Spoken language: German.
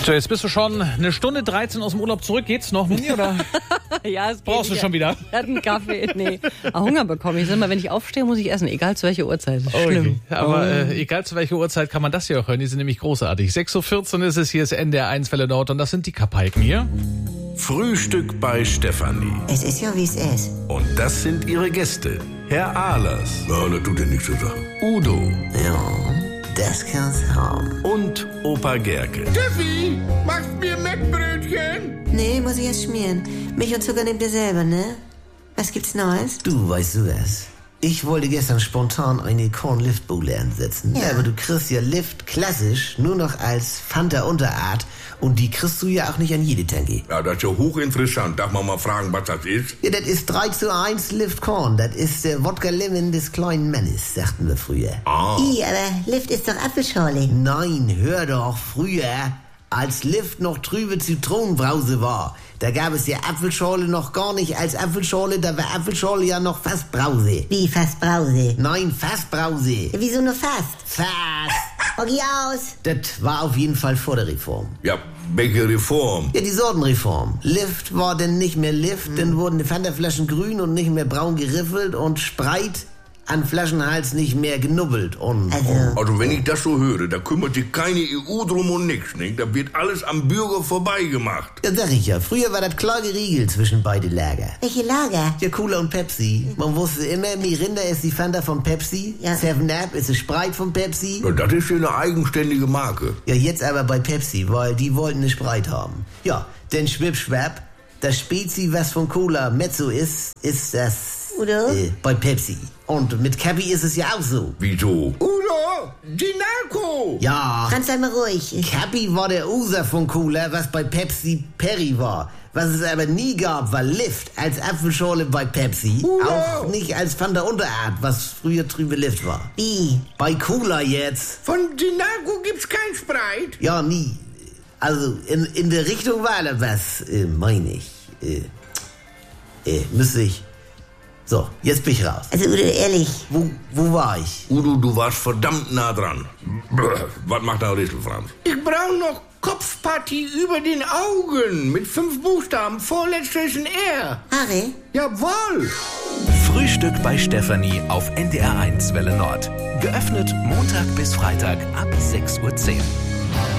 So, jetzt bist du schon eine Stunde 13 aus dem Urlaub zurück. Geht's noch, Mini, oder? Ja, es geht. Brauchst du schon wieder? Ich hatte einen Kaffee. Nee. Hunger bekomme ich. Wenn ich aufstehe, muss ich essen. Egal zu welcher Uhrzeit. Das ist schlimm. Okay. Aber egal zu welcher Uhrzeit kann man das hier auch hören. Die sind nämlich großartig. 6.14 Uhr ist es. Hier ist NDR1 Welle Nord. Und das sind die Kapaiken hier. Frühstück bei Stefanie. Es ist ja, wie es ist. Und das sind ihre Gäste. Herr Ahlers. Ja, das tut ja nichts zu sagen. Udo. Ja, das kann's haben. Und Opa Gerke. Steffi, machst mir Mettbrötchen? Nee, muss ich erst schmieren. Milch und Zucker nehmt ihr selber, ne? Was gibt's Neues? Du, weißt du was? Ich wollte gestern spontan eine Korn-Lift-Bowle ansetzen. Ja, aber du kriegst ja Lift klassisch nur noch als Fanta-Unterart. Und die kriegst du ja auch nicht an jede Tanke. Ja, das ist ja hochinteressant. Darf man mal fragen, was das ist? Ja, das ist 3:1 Lift Korn. Das ist der Wodka Lemon des kleinen Mannes, sagten wir früher. Ah. Aber Lift ist doch Apfelschorle. Nein, hör doch, früher, als Lift noch trübe Zitronenbrause war, da gab es ja Apfelschorle noch gar nicht als Apfelschorle, da war Apfelschorle ja noch fast Brause. Wie fast Brause? Nein, fast Brause. Wieso nur fast? Fast. Okay, aus. Das war auf jeden Fall vor der Reform. Ja, welche Reform? Ja, die Sortenreform. Lift war denn nicht mehr Lift, dann wurden die Fanta-Flaschen grün und nicht mehr braun geriffelt und Spreit an Flaschenhals nicht mehr genubbelt und... Also wenn ich das so höre, da kümmert sich keine EU drum und nix, nicht? Da wird alles am Bürger vorbeigemacht. Ja, sag ich ja. Früher war das klar geregelt zwischen beide Lager. Welche Lager? Ja, Cola und Pepsi. Man wusste immer, Mirinda ist die Fanta von Pepsi, ja. 7-Up ist die Sprite von Pepsi. Ja, das ist ja eine eigenständige Marke. Ja, jetzt aber bei Pepsi, weil die wollten eine Sprite haben. Ja, denn schwipp-schwapp, das Spezi, was von Cola Mezzo ist das... Oder? Bei Pepsi. Und mit Cappy ist es ja auch so. Wieso? Udo, die Narko! Ja. Ganz einmal ruhig. Cappy war der User von Cola, was bei Pepsi Perry war. Was es aber nie gab, war Lift als Apfelschorle bei Pepsi. Udo. Auch nicht als Fanta Unterart, was früher trübe Lift war. Wie? Bei Cola jetzt. Von Dinarco gibt's kein Sprite? Ja, nie. Also in der Richtung war da was, meine ich. Müsste ich... So, jetzt bin ich raus. Also Udo, ehrlich. Wo war ich? Udo, du warst verdammt nah dran. Was macht der Rätsel, Franz? Ich brauche noch Kopfpartie über den Augen mit 5 Buchstaben. Vorletzter ist ein R. Harry? Jawohl. Frühstück bei Stefanie auf NDR1 Welle Nord. Geöffnet Montag bis Freitag ab 6:10 Uhr.